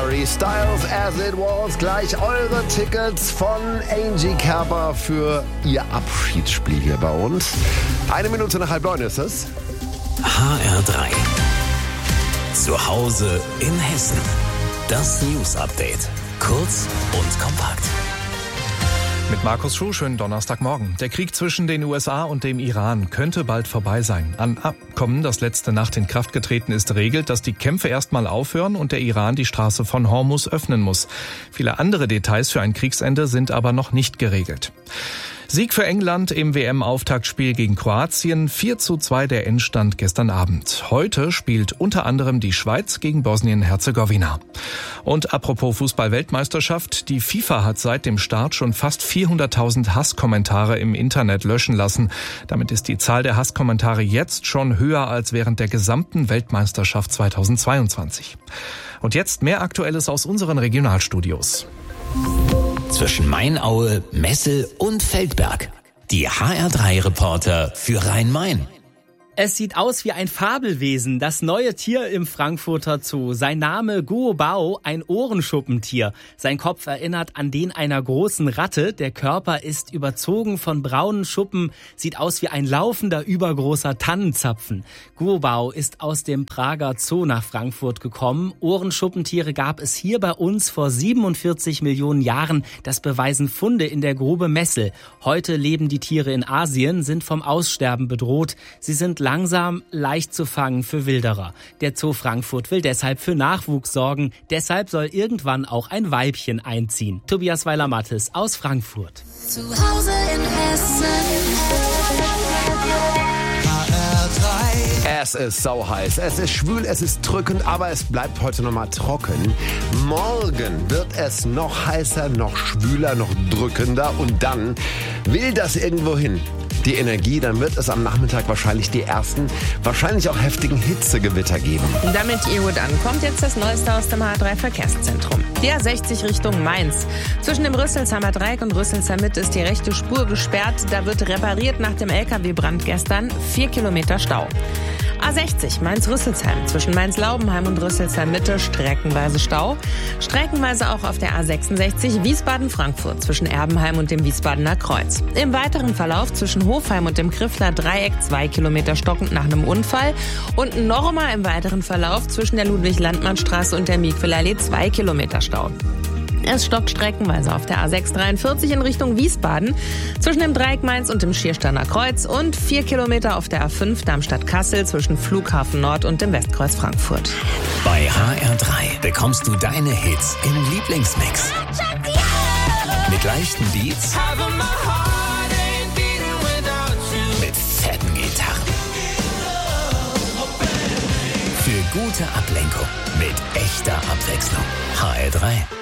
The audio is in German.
Harry Styles, As It Was. Gleich eure Tickets von Angie Kerber für ihr Abschiedsspiel hier bei uns. 1 Minute nach 8:30 ist es. HR3. Zu Hause in Hessen. Das News Update. Kurz und kompakt. Mit Markus Schuh, schönen Donnerstagmorgen. Der Krieg zwischen den USA und dem Iran könnte bald vorbei sein. Ein Abkommen, das letzte Nacht in Kraft getreten ist, regelt, dass die Kämpfe erstmal aufhören und der Iran die Straße von Hormuz öffnen muss. Viele andere Details für ein Kriegsende sind aber noch nicht geregelt. Sieg für England im WM-Auftaktspiel gegen Kroatien, 4:2 der Endstand gestern Abend. Heute spielt unter anderem die Schweiz gegen Bosnien-Herzegowina. Und apropos Fußball-Weltmeisterschaft, die FIFA hat seit dem Start schon fast 400.000 Hasskommentare im Internet löschen lassen. Damit ist die Zahl der Hasskommentare jetzt schon höher als während der gesamten Weltmeisterschaft 2022. Und jetzt mehr Aktuelles aus unseren Regionalstudios. Zwischen Mainaue, Messel und Feldberg. Die HR3-Reporter für Rhein-Main. Es sieht aus wie ein Fabelwesen, das neue Tier im Frankfurter Zoo. Sein Name Guobao, ein Ohrenschuppentier. Sein Kopf erinnert an den einer großen Ratte. Der Körper ist überzogen von braunen Schuppen, sieht aus wie ein laufender, übergroßer Tannenzapfen. Guobao ist aus dem Prager Zoo nach Frankfurt gekommen. Ohrenschuppentiere gab es hier bei uns vor 47 Millionen Jahren. Das beweisen Funde in der Grube Messel. Heute leben die Tiere in Asien, sind vom Aussterben bedroht. Sie sind langsam leicht zu fangen für Wilderer. Der Zoo Frankfurt will deshalb für Nachwuchs sorgen. Deshalb soll irgendwann auch ein Weibchen einziehen. Tobias Weiler-Mattes aus Frankfurt. Zu Hause in Hessen. Es ist sauheiß, es ist schwül, es ist drückend, aber es bleibt heute noch mal trocken. Morgen wird es noch heißer, noch schwüler, noch drückender und dann will das irgendwo hin. Die Energie, dann wird es am Nachmittag wahrscheinlich die ersten, wahrscheinlich auch heftigen Hitzegewitter geben. Damit ihr gut ankommt, jetzt das Neueste aus dem H3-Verkehrszentrum. Die A60 Richtung Mainz. Zwischen dem Rüsselsheimer Dreieck und Rüsselsheimer Mitte ist die rechte Spur gesperrt. Da wird repariert nach dem LKW-Brand gestern. 4 Kilometer Stau. A60 Mainz-Rüsselsheim. Zwischen Mainz-Laubenheim und Rüsselsheim Mitte streckenweise Stau. Streckenweise auch auf der A66 Wiesbaden-Frankfurt zwischen Erbenheim und dem Wiesbadener Kreuz. Im weiteren Verlauf zwischen Hofheim und dem Griffler Dreieck 2 Kilometer stockend nach einem Unfall. Und nochmal im weiteren Verlauf zwischen der Ludwig-Landmann-Straße und der Miquelallee 2 Kilometer Stau. Es stockt streckenweise auf der A643 in Richtung Wiesbaden zwischen dem Dreieck Mainz und dem Schiersteiner Kreuz und 4 Kilometer auf der A5 Darmstadt-Kassel zwischen Flughafen Nord und dem Westkreuz Frankfurt. Bei HR3 bekommst du deine Hits im Lieblingsmix. Mit leichten Beats, mit fetten Gitarren. Für gute Ablenkung, mit echter Abwechslung. HR3.